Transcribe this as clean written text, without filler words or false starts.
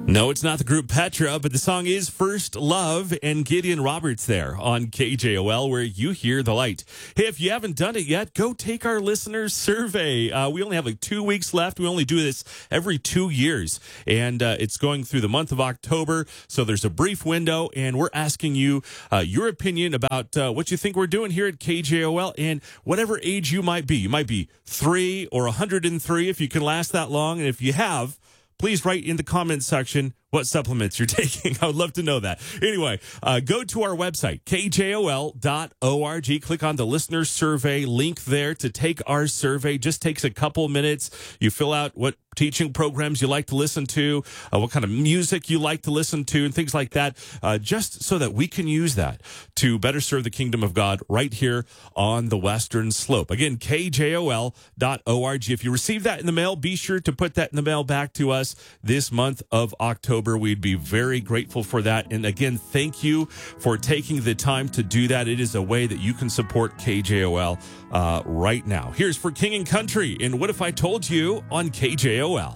No, it's not the group Petra, but the song is First Love and Gideon Roberts there on KJOL, where you hear the light. Hey, if you haven't done it yet, go take our listeners survey. We only have like 2 weeks left. We only do this every 2 years, and it's going through the month of October. So there's a brief window, and we're asking you your opinion about what you think we're doing here at KJOL, and whatever age you might be. You might be 3 or 103 if you can last that long, and if you have, please write in the comments section what supplements you're taking. I would love to know that. Anyway, go to our website, kjol.org. Click on the listener survey link there to take our survey. Just takes a couple minutes. You fill out what teaching programs you like to listen to, what kind of music you like to listen to, and things like that, just so that we can use that to better serve the kingdom of God right here on the Western Slope. Again, kjol.org. If you receive that in the mail, be sure to put that in the mail back to us this month of October. We'd be very grateful for that. And again, thank you for taking the time to do that. It is a way that you can support KJOL right now. Here's For King and Country and What If I Told You on KJOL.